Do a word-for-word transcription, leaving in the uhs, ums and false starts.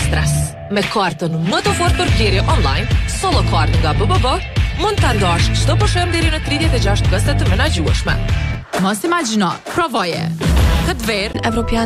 stres. Me kartën më të fortë për blerje online, Solo Card nga B B B, mund ta ndosh çdo pushim deri në tridhjetë e gjashtë këste të menaxhueshme. Mos imagjino, provoje. Këtë verë Evropian